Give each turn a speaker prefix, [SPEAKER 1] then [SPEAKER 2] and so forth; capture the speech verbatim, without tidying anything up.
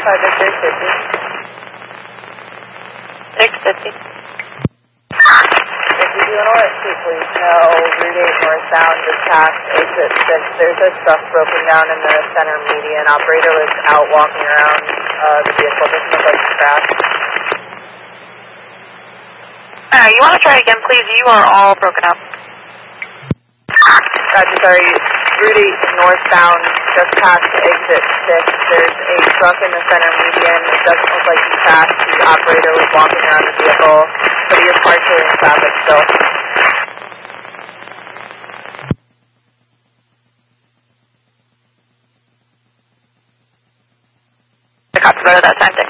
[SPEAKER 1] five to six fifty.
[SPEAKER 2] six fifty.
[SPEAKER 1] If you do an O S T, please tell Route eight northbound just past exit six. There's a truck broken down in the center median. Operator was out walking around uh, the vehicle. Doesn't look like it's crashed.
[SPEAKER 2] Alright, you want to try again, please? You are all broken up.
[SPEAKER 1] Gotcha, sorry. Route eight northbound just past exit six. There's a truck in the center median. It doesn't look like he crashed. The operator was walking around the vehicle, but he is partially in traffic still.
[SPEAKER 2] The cops go to that time.